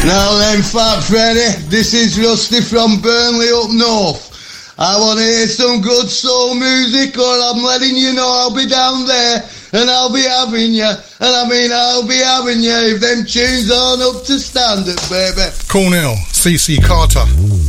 Now then, Fat Freddy, this is Rusty from Burnley up north. I want to hear some good soul music, or I'm letting you know I'll be down there, and I'll be having you. And I mean, I'll be having you if them tunes aren't up to standard, baby. Cornell, CC Carter.